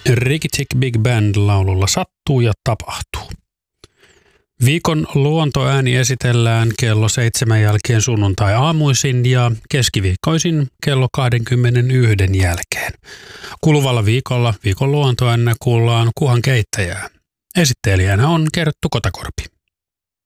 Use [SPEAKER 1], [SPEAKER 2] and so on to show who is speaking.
[SPEAKER 1] Ricky Tick Big Band -laululla Sattuu ja tapahtuu. Viikon luontoääni esitellään kello 7 jälkeen sunnuntai-aamuisin ja keskiviikkoisin kello 21 jälkeen. Kuluvalla viikolla viikon luontoäänä kuullaan kuhan keittäjää. Esittelijänä on Kerttu Kotakorpi.